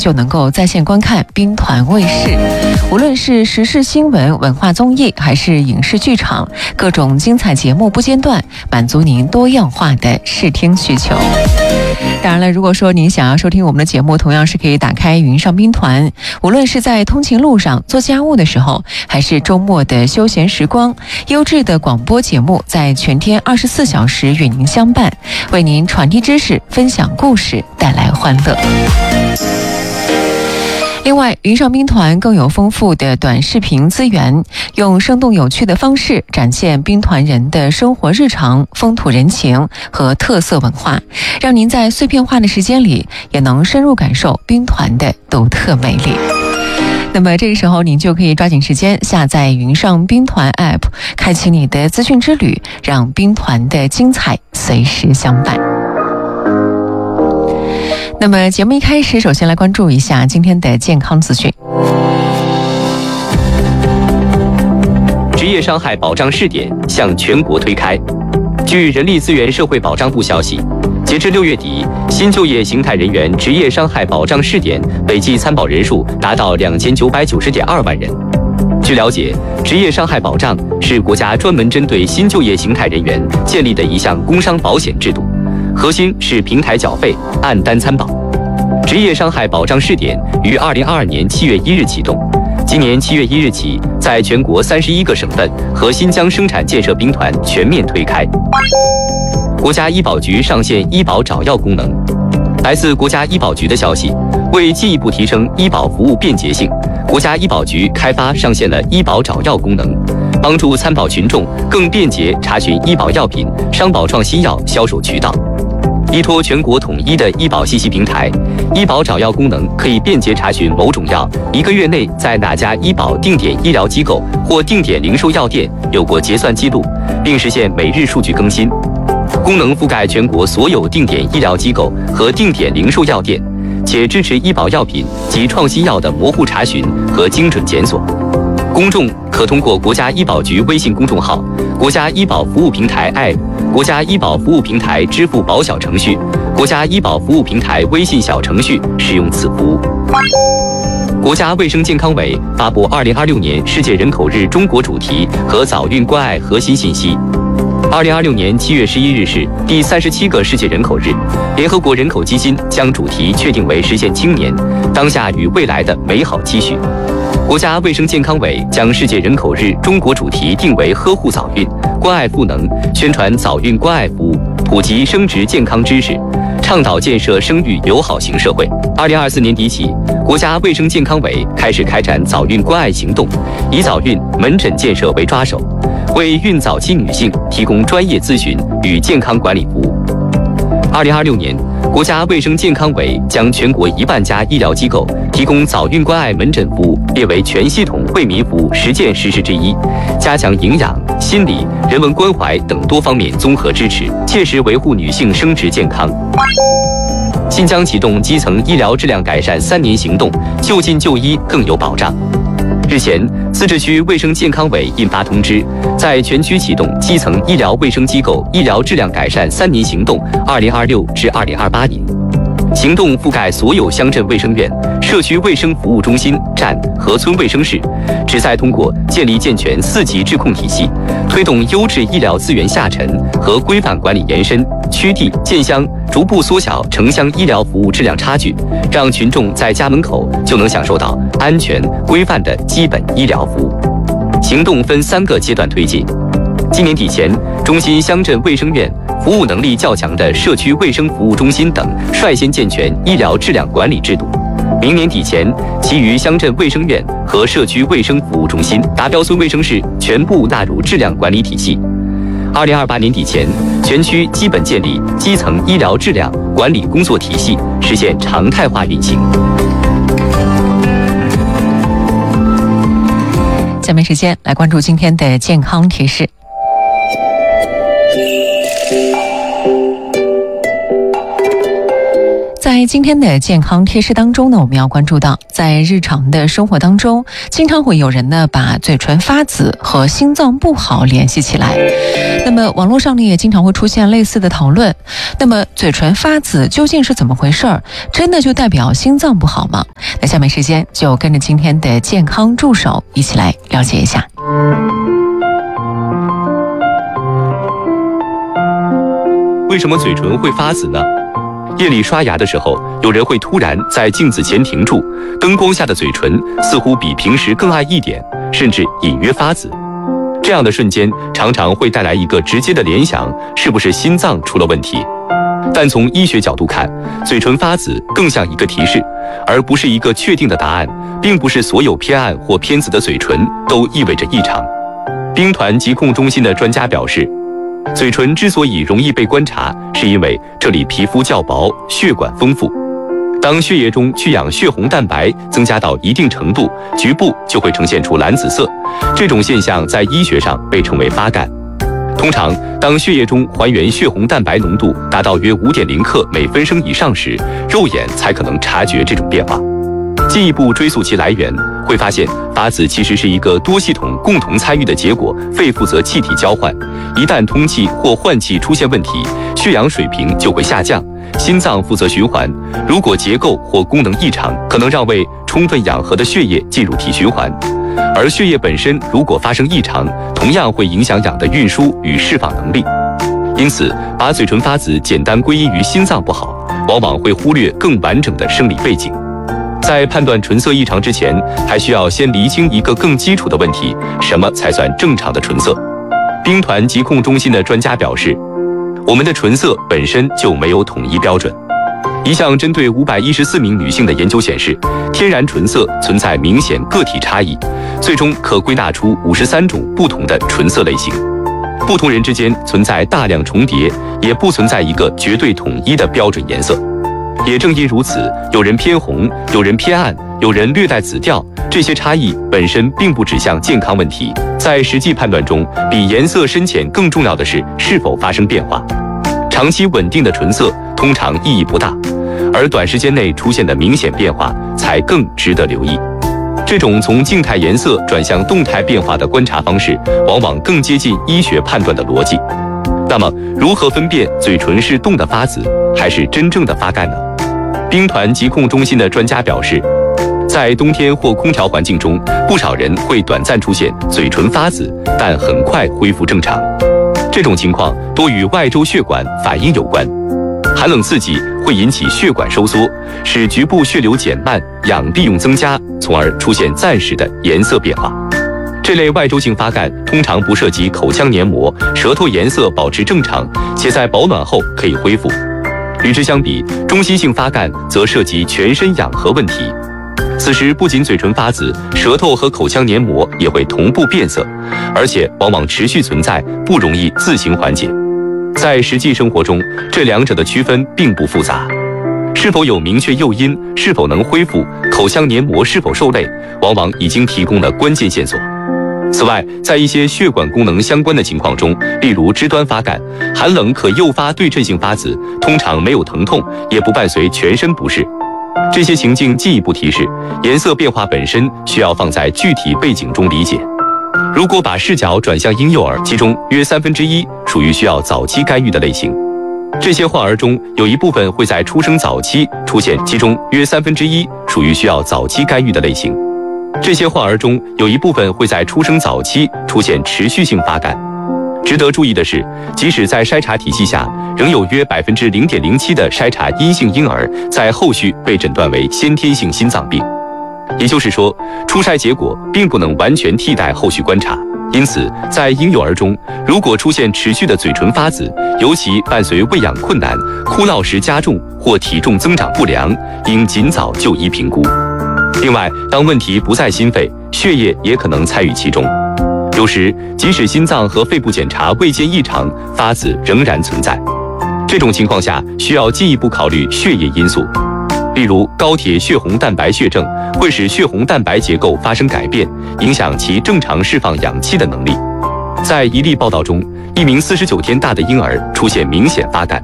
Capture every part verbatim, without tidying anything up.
就能够在线观看兵团卫视。无论是时事新闻、文化综艺，还是影视剧场，各种精彩节目不间断，满足您多样化的视听需求。当然了，如果说您想要收听我们的节目，同样是可以打开云上兵团，无论是在通勤路上、做家务的时候，还是周末的休闲时光，优质的广播节目在全天二十四小时与您相伴，为您传递知识、分享故事、带来欢乐。另外，云上兵团更有丰富的短视频资源，用生动有趣的方式展现兵团人的生活日常、风土人情和特色文化，让您在碎片化的时间里也能深入感受兵团的独特魅力。那么这个时候您就可以抓紧时间下载云上兵团 App， 开启你的资讯之旅，让兵团的精彩随时相伴。那么节目一开始，首先来关注一下今天的健康资讯。 职业伤害保障试点向全国推开。据人力资源社会保障部消息，截至六月底，新就业形态人员职业伤害保障试点累计参保人数达到两千九百九十点二万人。据了解，职业伤害保障是国家专门针对新就业形态人员建立的一项工伤保险制度，核心是平台缴费、按单参保。职业伤害保障试点于二零二二年七月一日启动，今年七月一日起，在全国三十一个省份和新疆生产建设兵团全面推开。国家医保局上线医保找药功能。来自国家医保局的消息，为进一步提升医保服务便捷性，国家医保局开发上线了医保找药功能，帮助参保群众更便捷查询医保药品、商保创新药销售渠道。依托全国统一的医保信息平台，医保找药功能可以便捷查询某种药一个月内在哪家医保定点医疗机构或定点零售药店有过结算记录，并实现每日数据更新。功能覆盖全国所有定点医疗机构和定点零售药店，且支持医保药品及创新药的模糊查询和精准检索。公众可通过国家医保局微信公众号、国家医保服务平台 App、国家医保服务平台支付宝小程序、国家医保服务平台微信小程序使用此服务。国家卫生健康委发布二零二六年世界人口日中国主题和早孕关爱核心信息。二零二六年七月十一日是第三十七个世界人口日，联合国人口基金将主题确定为实现青年当下与未来的美好期许。国家卫生健康委将世界人口日中国主题定为呵护早孕、关爱赋能，宣传早孕关爱服务，普及生殖健康知识，倡导建设生育友好型社会。二零二四年底起，国家卫生健康委开始开展早孕关爱行动，以早孕门诊建设为抓手，为孕早期女性提供专业咨询与健康管理服务。二零二六年，国家卫生健康委将全国一万家医疗机构提供早孕关爱门诊服务列为全系统为民服务实践实施之一，加强营养、心理、人文关怀等多方面综合支持，切实维护女性生殖健康。新疆启动基层医疗质量改善三年行动，就近就医更有保障。日前，自治区卫生健康委印发通知，在全区启动基层医疗卫生机构医疗质量改善三年行动（二零二六至二零二八年）。行动覆盖所有乡镇卫生院、社区卫生服务中心、站和村卫生室，旨在通过建立健全四级质控体系，推动优质医疗资源下沉和规范管理延伸，区地建乡，逐步缩小城乡医疗服务质量差距，让群众在家门口就能享受到安全规范的基本医疗服务。行动分三个阶段推进。今年底前，中心乡镇卫生院、服务能力较强的社区卫生服务中心等率先健全医疗质量管理制度。明年底前，其余乡镇卫生院和社区卫生服务中心、达标村卫生室全部纳入质量管理体系。二零二八年底前，全区基本建立基层医疗质量管理工作体系，实现常态化运行。 下面时间来关注今天的健康提示。在在今天的健康贴士当中呢，我们要关注到，在日常的生活当中，经常会有人呢把嘴唇发紫和心脏不好联系起来。那么网络上呢也经常会出现类似的讨论。那么嘴唇发紫究竟是怎么回事儿？真的就代表心脏不好吗？那下面时间就跟着今天的健康助手一起来了解一下。 为什么嘴唇会发紫呢？夜里刷牙的时候，有人会突然在镜子前停住，灯光下的嘴唇似乎比平时更暗一点，甚至隐约发紫。这样的瞬间常常会带来一个直接的联想，是不是心脏出了问题？但从医学角度看，嘴唇发紫更像一个提示，而不是一个确定的答案，并不是所有偏暗或偏紫的嘴唇都意味着异常。兵团疾控中心的专家表示，嘴唇之所以容易被观察，是因为这里皮肤较薄，血管丰富。当血液中去氧血红蛋白增加到一定程度，局部就会呈现出蓝紫色。这种现象在医学上被称为发干。通常，当血液中还原血红蛋白浓度达到约 五点零 克每分升以上时，肉眼才可能察觉这种变化。进一步追溯其来源，会发现发紫其实是一个多系统共同参与的结果。肺负责气体交换，一旦通气或换气出现问题，血氧水平就会下降。心脏负责循环，如果结构或功能异常，可能让未充分氧合的血液进入体循环。而血液本身如果发生异常，同样会影响氧的运输与释放能力。因此，把嘴唇发紫简单归因于心脏不好，往往会忽略更完整的生理背景。在判断唇色异常之前，还需要先厘清一个更基础的问题：什么才算正常的唇色？兵团疾控中心的专家表示，我们的唇色本身就没有统一标准。一项针对五百一十四名女性的研究显示，天然唇色存在明显个体差异，最终可归纳出五十三种不同的唇色类型。不同人之间存在大量重叠，也不存在一个绝对统一的标准颜色。也正因如此，有人偏红，有人偏暗，有人略带紫调，这些差异本身并不指向健康问题。在实际判断中，比颜色深浅更重要的是是否发生变化。长期稳定的唇色通常意义不大，而短时间内出现的明显变化才更值得留意。这种从静态颜色转向动态变化的观察方式，往往更接近医学判断的逻辑。那么，如何分辨嘴唇是冻的发紫，还是真正的发干呢？兵团疾控中心的专家表示，在冬天或空调环境中，不少人会短暂出现嘴唇发紫，但很快恢复正常。这种情况多与外周血管反应有关。寒冷刺激会引起血管收缩，使局部血流减慢，氧利用增加，从而出现暂时的颜色变化。这类外周性发干通常不涉及口腔黏膜，舌头颜色保持正常，且在保暖后可以恢复。与之相比，中心性发干则涉及全身氧合问题。此时不仅嘴唇发紫，舌头和口腔黏膜也会同步变色，而且往往持续存在，不容易自行缓解。在实际生活中，这两者的区分并不复杂。是否有明确诱因，是否能恢复，口腔黏膜是否受累，往往已经提供了关键线索。此外，在一些血管功能相关的情况中，例如肢端发干，寒冷可诱发对称性发紫，通常没有疼痛，也不伴随全身不适。这些情境进一步提示，颜色变化本身需要放在具体背景中理解。如果把视角转向婴幼儿，其中约三分之一属于需要早期干预的类型。这些患儿中有一部分会在出生早期出现，其中约三分之一属于需要早期干预的类型。这些患儿中有一部分会在出生早期出现持续性发干。值得注意的是，即使在筛查体系下，仍有约 百分之零点零七 的筛查阴性婴儿在后续被诊断为先天性心脏病。也就是说，初筛结果并不能完全替代后续观察。因此，在婴幼儿中，如果出现持续的嘴唇发紫，尤其伴随喂养困难、哭闹时加重或体重增长不良，应尽早就医评估。另外，当问题不在心肺，血液也可能参与其中。有时，即使心脏和肺部检查未见异常，发紫仍然存在。这种情况下，需要进一步考虑血液因素。例如，高铁血红蛋白血症会使血红蛋白结构发生改变，影响其正常释放氧气的能力。在一例报道中，一名四十九天大的婴儿出现明显发干，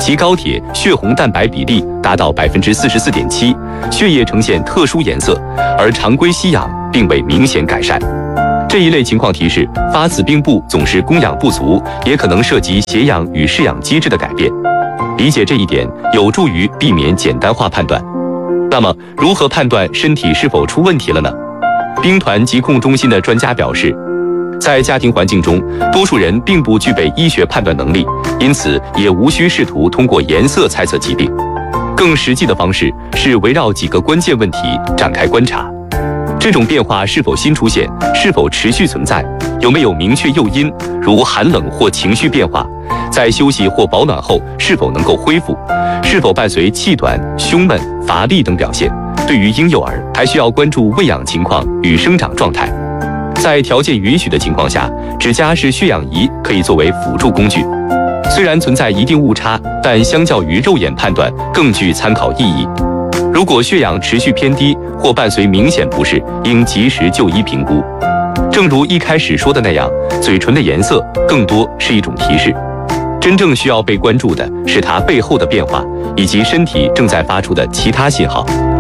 其高铁血红蛋白比例达到百分之四十四点七，血液呈现特殊颜色，而常规吸氧并未明显改善。这一类情况提示发自兵部总是供氧不足，也可能涉及携氧与释氧机制的改变。理解这一点有助于避免简单化判断。那么，如何判断身体是否出问题了呢？兵团疾控中心的专家表示，在家庭环境中，多数人并不具备医学判断能力，因此也无需试图通过颜色猜测疾病。更实际的方式是围绕几个关键问题展开观察。这种变化是否新出现，是否持续存在，有没有明确诱因，如寒冷或情绪变化，在休息或保暖后是否能够恢复，是否伴随气短、胸闷、乏力等表现。对于婴幼儿，还需要关注喂养情况与生长状态。在条件允许的情况下，指甲式血氧仪可以作为辅助工具。虽然存在一定误差，但相较于肉眼判断更具参考意义。如果血氧持续偏低或伴随明显不适，应及时就医评估。正如一开始说的那样，嘴唇的颜色更多是一种提示，真正需要被关注的是它背后的变化，以及身体正在发出的其他信号。